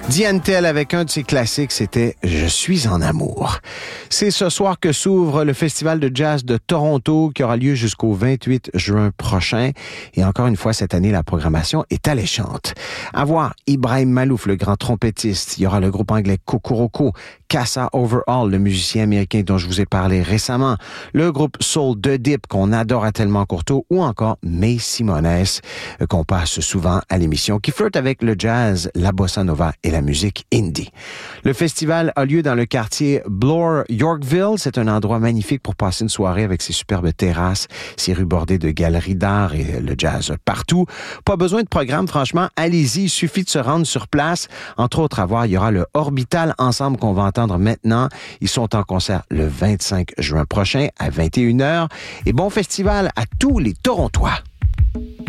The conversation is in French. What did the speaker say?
Diane avec un de ses classiques, c'était « Je suis en amour ». C'est ce soir que s'ouvre le Festival de jazz de Toronto qui aura lieu jusqu'au 28 juin prochain. Et encore une fois, cette année, la programmation est alléchante. À voir Ibrahim Malouf, le grand trompettiste. Il y aura le groupe anglais Kokoroko, Casa Overall, le musicien américain dont je vous ai parlé récemment, le groupe Soul de Dip qu'on adore à Tellement Courteau ou encore May Simones qu'on passe souvent à l'émission qui flirte avec le jazz, la bossa nova et la musique indie. Le festival a lieu dans le quartier Bloor, Yorkville. C'est un endroit magnifique pour passer une soirée avec ses superbes terrasses, ses rues bordées de galeries d'art et le jazz partout. Pas besoin de programme, franchement, allez-y, il suffit de se rendre sur place. Entre autres, à voir, il y aura le Orbital Ensemble qu'on va entendre maintenant. Ils sont en concert le 25 juin prochain à 21h. Et bon festival à tous les Torontois.